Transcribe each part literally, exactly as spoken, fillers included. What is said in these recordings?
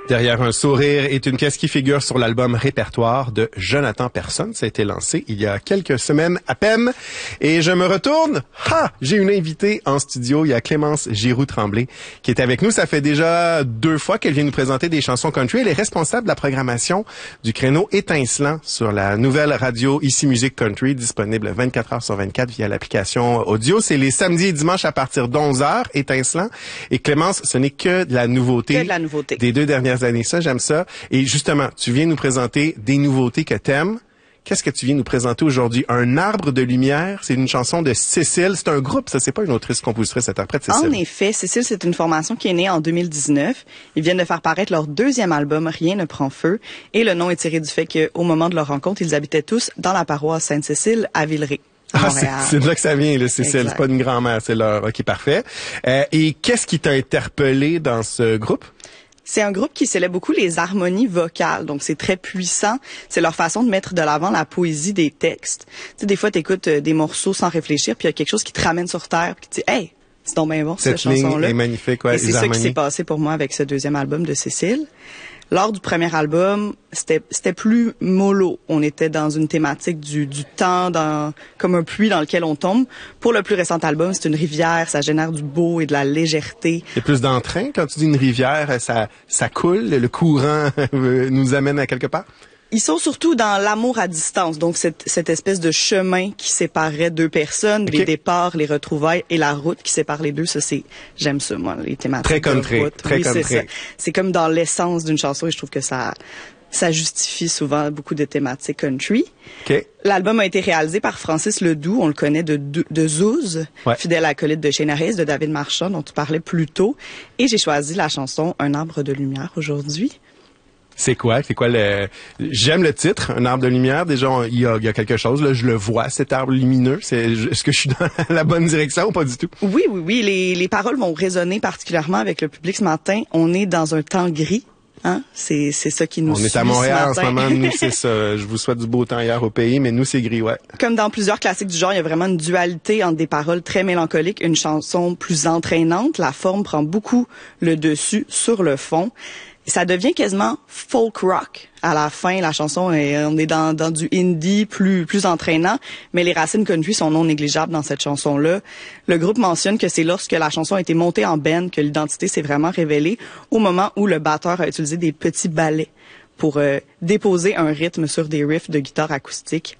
Derrière un sourire est une pièce qui figure sur l'album Répertoire de Jonathan Personne. Ça a été lancé il y a quelques semaines à peine. Et je me retourne. Ha! J'ai une invitée en studio. Il y a Clémence Giroux-Tremblay qui est avec nous. Ça fait déjà deux fois qu'elle vient nous présenter des chansons country. Elle est responsable de la programmation du créneau étincelant sur la nouvelle radio Ici Musique Country, disponible vingt-quatre heures sur vingt-quatre via l'application audio. C'est les samedis et dimanches à partir d'onze heures, étincelant. Et Clémence, ce n'est que de la nouveauté. Que de la nouveauté. Des deux dernières années. Ça, j'aime ça. Et justement, tu viens nous présenter des nouveautés que t'aimes. Qu'est-ce que tu viens nous présenter aujourd'hui? Un arbre de lumière, c'est une chanson de Cécile. C'est un groupe, ça, c'est pas une autrice, compositrice, interprète, Cécile. En effet, Cécile, c'est une formation qui est née en deux mille dix-neuf. Ils viennent de faire paraître leur deuxième album, Rien ne prend feu. Et le nom est tiré du fait qu'au moment de leur rencontre, ils habitaient tous dans la paroisse Sainte-Cécile à Villeray. Ah, c'est, c'est de là que ça vient, là, Cécile. Exact. C'est pas une grand-mère, c'est leur... OK, parfait. Euh, et qu'est-ce qui t'a interpellé dans ce groupe? C'est un groupe qui célèbre beaucoup les harmonies vocales, donc c'est très puissant. C'est leur façon de mettre de l'avant la poésie des textes. Tu sais, des fois, t'écoutes des morceaux sans réfléchir, puis il y a quelque chose qui te ramène sur terre, puis tu dis, hey, c'est donc bien bon, cette, cette chanson-là. Cette ligne est magnifique, ouais, Et c'est ça qui s'est passé pour moi avec ce deuxième album de Cécile. Lors du premier album, c'était c'était plus mollo. On était dans une thématique du du temps, dans comme un puits dans lequel on tombe. Pour le plus récent album, c'est une rivière, ça génère du beau et de la légèreté. Il y a plus d'entrain quand tu dis une rivière, ça ça coule, le courant nous amène à quelque part. Ils sont surtout dans l'amour à distance, donc cette, cette espèce de chemin qui séparerait deux personnes, okay. Les départs, les retrouvailles et la route qui sépare les deux. Ça, c'est, j'aime ça, moi, les thématiques très country, de route. Très oui, country. C'est, ça. C'est comme dans l'essence d'une chanson et je trouve que ça, ça justifie souvent beaucoup de thématiques country. Okay. L'album a été réalisé par Francis Ledoux, on le connaît de, de, de Zouz, ouais. Fidèle acolyte de Shane Harris, de David Marchand, dont tu parlais plus tôt. Et j'ai choisi la chanson Un arbre de lumière aujourd'hui. C'est quoi? C'est quoi le... J'aime le titre, Un arbre de lumière. Déjà, on... il, y a, il y a quelque chose, là. Je le vois, cet arbre lumineux. C'est... Est-ce que je suis dans la bonne direction ou pas du tout? Oui, oui, oui. Les, les paroles vont résonner particulièrement avec le public ce matin. On est dans un temps gris. Hein? C'est, c'est ça qui nous On est à Montréal ce en ce moment. Nous, c'est ça. Je vous souhaite du beau temps hier au pays, mais nous, c'est gris, ouais. Comme dans plusieurs classiques du genre, il y a vraiment une dualité entre des paroles très mélancoliques, une chanson plus entraînante. La forme prend beaucoup le dessus sur le fond. Ça devient quasiment folk rock. À la fin, la chanson, est, on est dans, dans du indie plus, plus entraînant, mais les racines country sont non négligeables dans cette chanson-là. Le groupe mentionne que c'est lorsque la chanson a été montée en band que l'identité s'est vraiment révélée, au moment où le batteur a utilisé des petits ballets pour euh, déposer un rythme sur des riffs de guitare acoustique.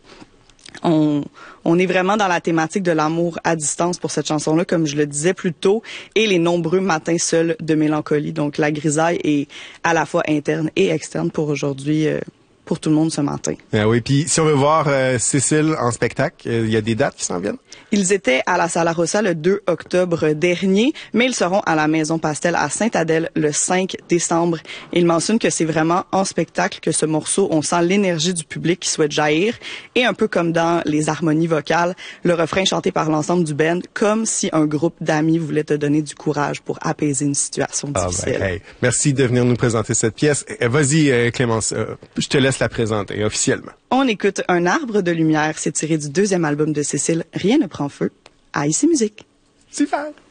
On, on est vraiment dans la thématique de l'amour à distance pour cette chanson-là, comme je le disais plus tôt, et les nombreux matins seuls de mélancolie. Donc, la grisaille est à la fois interne et externe pour aujourd'hui, euh, pour tout le monde ce matin. Ah oui, puis si on veut voir euh, Cécile en spectacle, il euh, y a des dates qui s'en viennent? Ils étaient à la Sala Rossa le deux octobre dernier, mais ils seront à la Maison Pastel à Sainte-Adèle le cinq décembre. Et ils mentionnent que c'est vraiment en spectacle que ce morceau, on sent l'énergie du public qui souhaite jaillir. Et un peu comme dans les harmonies vocales, le refrain chanté par l'ensemble du band, comme si un groupe d'amis voulait te donner du courage pour apaiser une situation difficile. Ah ben, hey, merci de venir nous présenter cette pièce. Vas-y, euh, Clémence, euh, je te laisse la présenter officiellement. On écoute Un arbre de lumière, c'est tiré du deuxième album de Cécile, Rien ne prend feu, à Ici Musique. Super!